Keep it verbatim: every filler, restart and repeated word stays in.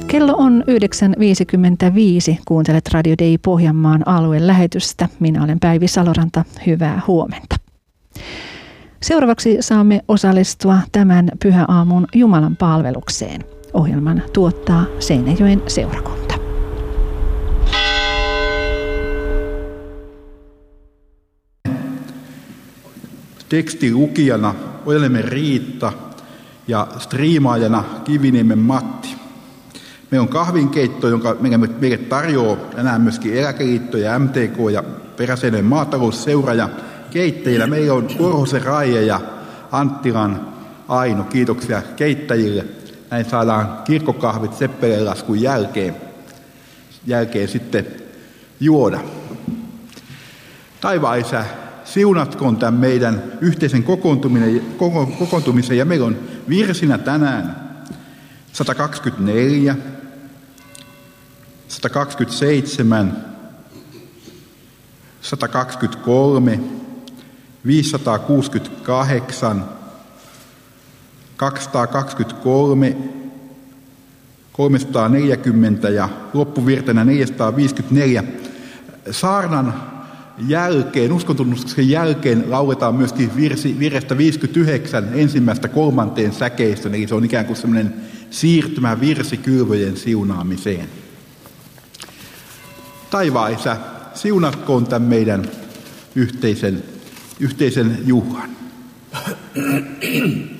Kello on yhdeksän viisikymmentäviisi. Kuuntelet Radio Dei Pohjanmaan alueen lähetystä. Minä olen Päivi Saloranta. Hyvää huomenta. Seuraavaksi saamme osallistua tämän pyhäaamun Jumalan palvelukseen. Ohjelman tuottaa Seinäjoen seurakunta. Tekstilukijana olemme Riitta ja striimaajana Kiviniemen Matti. Meillä on kahvinkeitto, jonka meille tarjoaa enää myöskin Eläkeliitto ja M T K ja Peräseinäjoen maatalousseura. Ja keittäjillä meillä on Korhosen Raija ja Anttilan Aino. Kiitoksia keittäjille. Näin saadaan kirkkokahvit seppeleen laskun jälkeen, jälkeen sitten juoda. Taivaan Isä, siunatkoon tämän meidän yhteisen kokoontumisen, koko, kokoontumisen. Ja meillä on virsinä tänään sata kaksikymmentäneljä, sata kaksikymmentäseitsemän, sata kaksikymmentäkolme, viisisataakuusikymmentäkahdeksan, kaksisataakaksikymmentäkolme, kolmesataaneljäkymmentä ja loppuvirtenä neljäsataaviisikymmentäneljä. Saarnan jälkeen, uskontunnustuksen jälkeen lauletaan myöskin virsi, virrestä viisikymmentäyhdeksän ensimmäistä kolmanteen säkeistön, eli se on ikään kuin semmoinen siirtymä virsi kylvöjen siunaamiseen. Taivaan Isä, siunatkoon tämän meidän yhteisen, yhteisen juhlan.